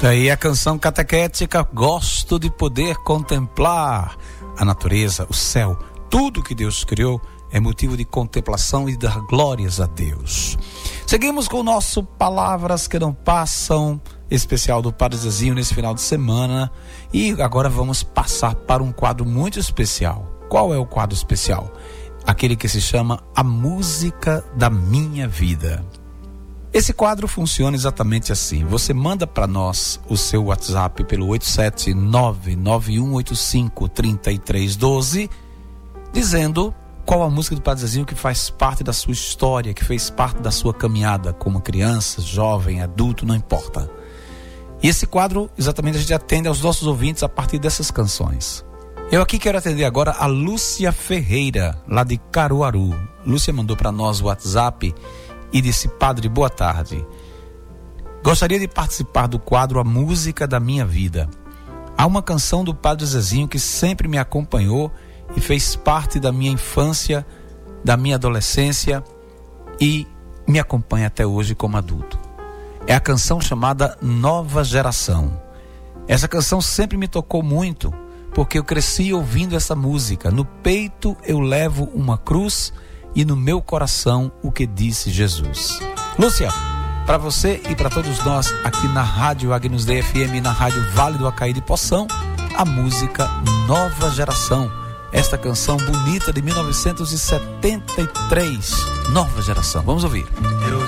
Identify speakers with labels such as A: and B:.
A: Daí a canção catequética, gosto de poder contemplar a natureza, o céu, tudo que Deus criou é motivo de contemplação e dar glórias a Deus. Seguimos com o nosso Palavras que Não Passam, especial do Padre Zezinho nesse final de semana, e agora vamos passar para um quadro muito especial. Qual é o quadro especial? Aquele que se chama A Música da Minha Vida. Esse quadro funciona exatamente assim. Você manda para nós o seu WhatsApp pelo 87991853312, dizendo qual a música do Padre Zezinho que faz parte da sua história, que fez parte da sua caminhada como criança, jovem, adulto, não importa. E esse quadro, exatamente, a gente atende aos nossos ouvintes a partir dessas canções. Eu aqui quero atender agora a Lúcia Ferreira, lá de Caruaru. Lúcia mandou para nós o WhatsApp e disse: Padre, boa tarde. Gostaria de participar do quadro A Música da Minha Vida. Há uma canção do Padre Zezinho que sempre me acompanhou e fez parte da minha infância, da minha adolescência e me acompanha até hoje como adulto. É a canção chamada Nova Geração. Essa canção sempre me tocou muito, porque eu cresci ouvindo essa música. No peito eu levo uma cruz e no meu coração o que disse Jesus. Lúcia, para você e para todos nós aqui na Rádio Agnus Dei FM e na Rádio Vale do Acaí de Poção, a música Nova Geração. Esta canção bonita de 1973, Nova Geração. Vamos ouvir.